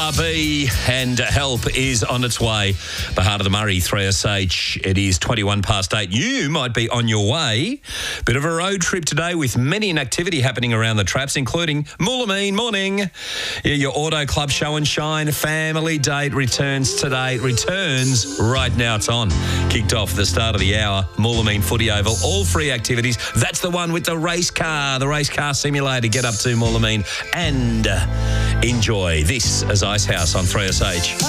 RB and help is on its way. The heart of the Murray, 3SH. It is 21 past 8. You might be on your way. Bit of a road trip today with many an activity happening around the traps, including Moolameen. Morning. Yeah, your Auto Club Show and Shine family date returns today. It returns right now. It's on. Kicked off at the start of the hour. Moolameen Footy Oval. All free activities. That's the one with the race car simulator. Get up to Moolameen and enjoy this as Icehouse on 3SH.